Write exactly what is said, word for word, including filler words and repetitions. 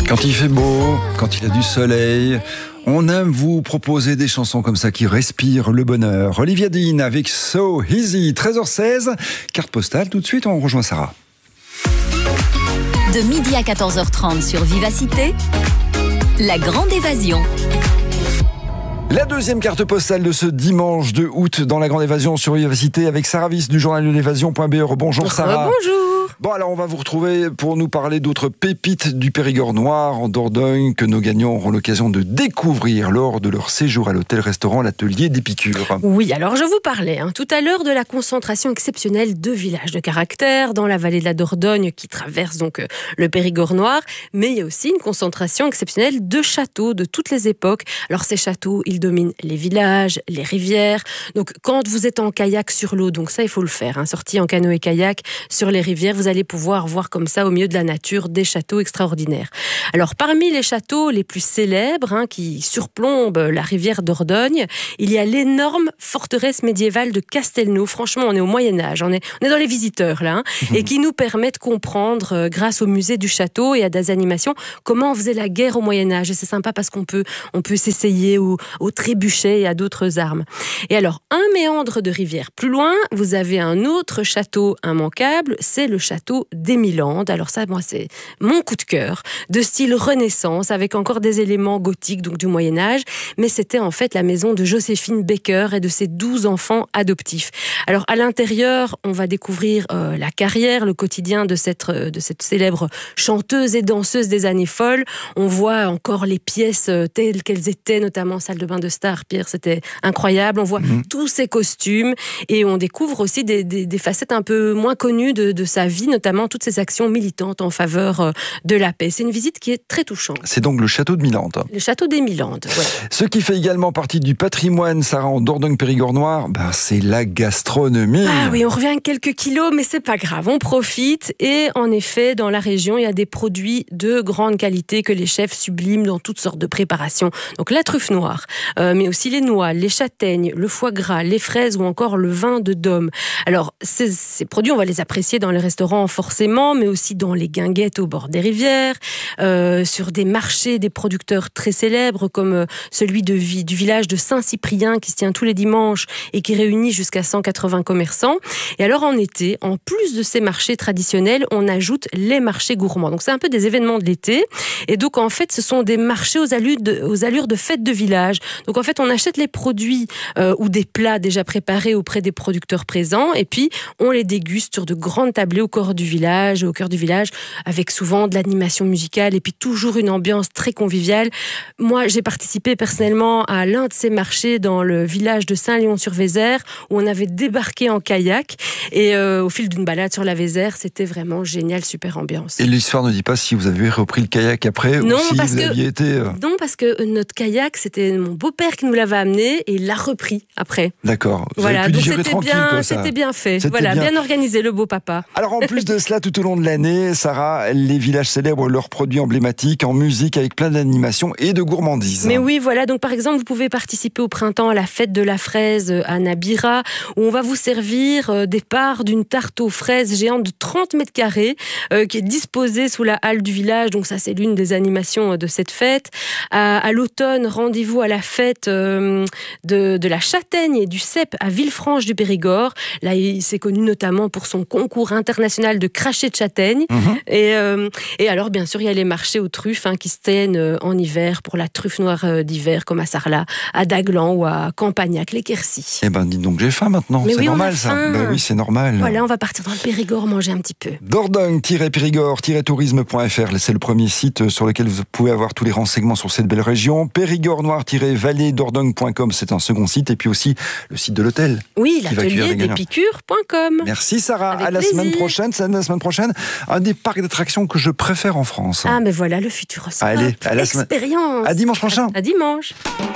Quand il fait beau, quand il y a du soleil, on aime vous proposer des chansons comme ça qui respirent le bonheur. Olivia Dean avec So Easy, treize heures seize, carte postale. Tout de suite, on rejoint Sarah. De midi à quatorze heures trente sur Vivacité, la grande évasion. La deuxième carte postale de ce dimanche deux août dans la grande évasion sur Vivacité avec Sarah Viss du journal de l'évasion point b e. Bonjour Sarah. Bonjour. Bon, alors on va vous retrouver pour nous parler d'autres pépites du Périgord noir en Dordogne que nos gagnants auront l'occasion de découvrir lors de leur séjour à l'hôtel-restaurant L'Atelier d'Épicure. Oui, alors je vous parlais hein, tout à l'heure de la concentration exceptionnelle de villages de caractère dans la vallée de la Dordogne qui traverse donc euh, le Périgord noir, mais il y a aussi une concentration exceptionnelle de châteaux de toutes les époques. Alors ces châteaux, ils dominent les villages, les rivières. Donc quand vous êtes en kayak sur l'eau, donc ça il faut le faire, hein, sortie en canoë-kayak sur les rivières, vous allez pouvoir voir comme ça au milieu de la nature des châteaux extraordinaires. Alors parmi les châteaux les plus célèbres hein, qui surplombent la rivière Dordogne, il y a l'énorme forteresse médiévale de Castelnau. Franchement, on est au Moyen-Âge, on est, on est dans les visiteurs là, hein, mmh. et qui nous permet de comprendre euh, grâce au musée du château et à des animations comment on faisait la guerre au Moyen-Âge. Et c'est sympa parce qu'on peut, on peut s'essayer au, au trébuchet et à d'autres armes. Et alors, un méandre de rivière plus loin, vous avez un autre château immanquable, c'est le château d'Émilande. Alors ça, moi, c'est mon coup de cœur, de style Renaissance, avec encore des éléments gothiques, donc du Moyen-Âge, mais c'était en fait la maison de Joséphine Baker et de ses douze enfants adoptifs. Alors, à l'intérieur, on va découvrir euh, la carrière, le quotidien de cette, euh, de cette célèbre chanteuse et danseuse des années folles. On voit encore les pièces euh, telles qu'elles étaient, notamment salle de bain de star, Pierre, c'était incroyable. On voit mmh. tous ses costumes et on découvre aussi des, des, des facettes un peu moins connues de, de sa vie, notamment toutes ses actions militantes en faveur de la paix. C'est une visite qui est très touchante. C'est donc le château de Milande. Le château d'Émilande, ouais. Ce qui fait également partie du patrimoine, Sarah, en Dordogne-Périgord noir, ben, c'est la gastronomie. Ah oui, on revient à quelques kilos, mais c'est pas grave, on profite. Et en effet, dans la région, il y a des produits de grande qualité que les chefs subliment dans toutes sortes de préparations. Donc la truffe noire, euh, mais aussi les noix, les châtaignes, le foie gras, les fraises ou encore le vin de Dôme. Alors, ces, ces produits, on va les apprécier dans les restaurants forcément, mais aussi dans les guinguettes au bord des rivières, euh, sur des marchés, des producteurs très célèbres comme euh, celui de, du village de Saint-Cyprien qui se tient tous les dimanches et qui réunit jusqu'à cent quatre-vingts commerçants. Et alors en été, en plus de ces marchés traditionnels, on ajoute les marchés gourmands. Donc c'est un peu des événements de l'été. Et donc en fait, ce sont des marchés aux allures de, aux allures de fêtes de village. Donc en fait, on achète les produits euh, ou des plats déjà préparés auprès des producteurs présents et puis on les déguste sur de grandes tablées au cœur du village, au cœur du village, avec souvent de l'animation musicale et puis toujours une ambiance très conviviale. Moi, j'ai participé personnellement à l'un de ces marchés dans le village de Saint-Léon-sur-Vézère où on avait débarqué en kayak et euh, au fil d'une balade sur la Vézère, c'était vraiment génial, super ambiance. Et l'histoire ne dit pas si vous avez repris le kayak après non, ou si parce vous que, aviez été... Euh... Non, parce que notre kayak, c'était mon beau-père qui nous l'avait amené et il l'a repris après. D'accord. Vous voilà, avez pu donc digérer c'était tranquille, bien, quoi, ça. c'était bien fait. C'était Voilà, bien. bien organisé, le beau papa. Alors en plus de cela, tout au long de l'année, Sarah, les villages célèbrent leurs produits emblématiques en musique avec plein d'animations et de gourmandises. Mais oui, voilà. Donc par exemple, vous pouvez participer au printemps à la fête de la fraise à Nabira, où on va vous servir des parts d'une tarte aux fraises géante de trente mètres carrés euh, qui est disposée sous la halle du village. Donc ça, c'est l'une des animations de cette fête. À, à l'automne, rendez-vous à la fête euh, de, de la châtaigne et du cèpe à Villefranche du Périgord. Là, il s'est connu notamment pour son concours international de cracher de châtaigne. Mmh. Et, euh, et alors, bien sûr, il y a les marchés aux truffes hein, qui se tiennent en hiver pour la truffe noire d'hiver, comme à Sarlat, à Daglan ou à Campagnac, les Quercy. Eh ben, dis donc, j'ai faim maintenant. Mais c'est oui, normal, ça. Ben oui, c'est normal. Voilà, on va partir dans le Périgord manger un petit peu. Dordogne-Périgord-tourisme point f r, c'est le premier site sur lequel vous pouvez avoir tous les renseignements sur cette belle région. Périgord noir-vallée dordogne point com, c'est un second site. Et puis aussi le site de l'hôtel. Oui, l'atelier d'épicure point com. Merci Sarah. Avec à la plaisir. semaine prochaine. C'est la semaine prochaine. Un des parcs d'attractions que je préfère en France. Ah, mais voilà, le futur. Allez, à la expérience. À dimanche prochain. À, à dimanche.